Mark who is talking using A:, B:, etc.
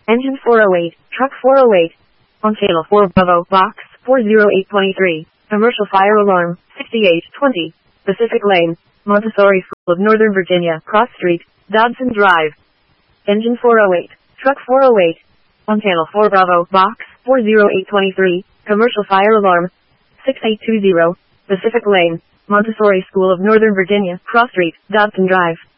A: Engine 408, truck 408. On channel 4 Bravo, box 40823. Commercial fire alarm, 6820. Pacific Lane, Montessori School of Northern Virginia, Cross Street, Dodson Drive. Engine 408, truck 408. On channel 4 Bravo, box 40823. Commercial fire alarm, 6820. Pacific Lane, Montessori School of Northern Virginia, Cross Street, Dodson Drive.